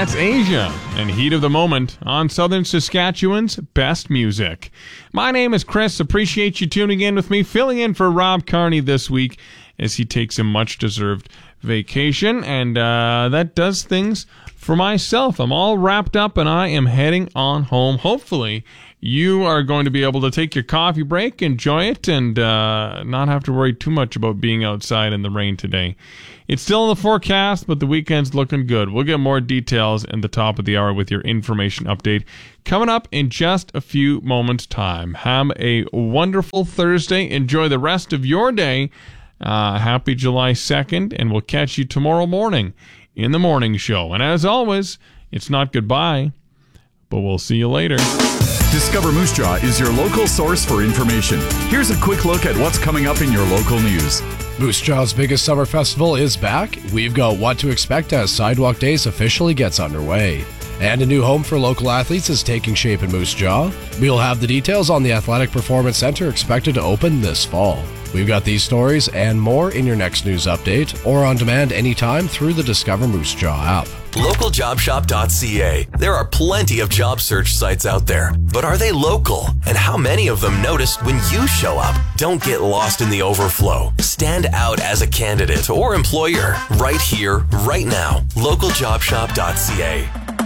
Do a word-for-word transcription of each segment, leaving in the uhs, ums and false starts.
That's Asia and Heat of the Moment on Southern Saskatchewan's best music. My name is Chris. Appreciate you tuning in with me, filling in for Rob Carney this week as he takes a much-deserved vacation, and uh, that does things for myself. I'm all wrapped up, and I am heading on home. Hopefully, you are going to be able to take your coffee break, enjoy it, and uh, not have to worry too much about being outside in the rain today. It's still in the forecast, but the weekend's looking good. We'll get more details in the top of the hour with your information update coming up in just a few moments' time. Have a wonderful Thursday. Enjoy the rest of your day. Uh, happy July second, and we'll catch you tomorrow morning in the morning show. And as always, it's not goodbye, but we'll see you later. Discover Moose Jaw is your local source for information. Here's a quick look at what's coming up in your local news. Moose Jaw's biggest summer festival is back. We've got what to expect as Sidewalk Days officially gets underway. And a new home for local athletes is taking shape in Moose Jaw. We'll have the details on the Athletic Performance Center expected to open this fall. We've got these stories and more in your next news update or on demand anytime through the Discover Moose Jaw app. local job shop dot c a. There are plenty of job search sites out there, but are they local? And how many of them notice when you show up? Don't get lost in the overflow. Stand out as a candidate or employer right here, right now. local job shop dot c a.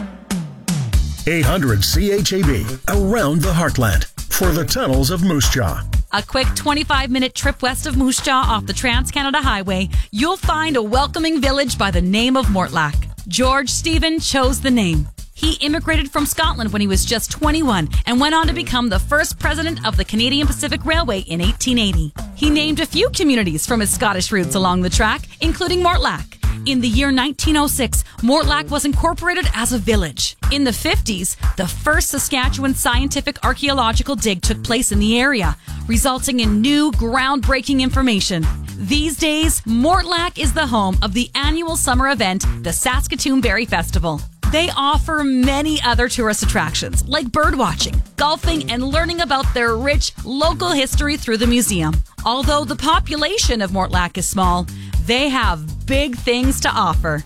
eight hundred C H A B, around the heartland, for the tunnels of Moose Jaw. A quick twenty-five minute trip west of Moose Jaw off the Trans-Canada Highway, you'll find a welcoming village by the name of Mortlach. George Stephen chose the name. He immigrated from Scotland when he was just twenty-one and went on to become the first president of the Canadian Pacific Railway in eighteen eighty. He named a few communities from his Scottish roots along the track, including Mortlach. In the year nineteen oh six, Mortlach was incorporated as a village. In the fifties, the first Saskatchewan scientific archaeological dig took place in the area, resulting in new groundbreaking information. These days, Mortlach is the home of the annual summer event, the Saskatoon Berry Festival. They offer many other tourist attractions like birdwatching, golfing, and learning about their rich local history through the museum. Although the population of Mortlach is small, they have big things to offer.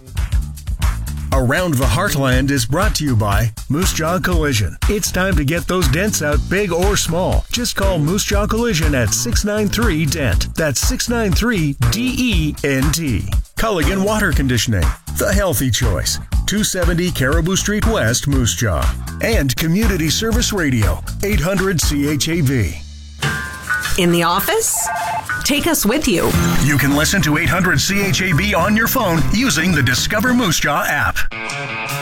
Around the Heartland is brought to you by Moose Jaw Collision. It's time to get those dents out, big or small. Just call Moose Jaw Collision at six nine three D E N T. That's six nine three D E N T. Culligan Water Conditioning, the healthy choice. two seventy Caribou Street West, Moose Jaw. And Community Service Radio, eight hundred C H A V. In the office? Take us with you. You can listen to eight hundred C H A B on your phone using the Discover Moose Jaw app.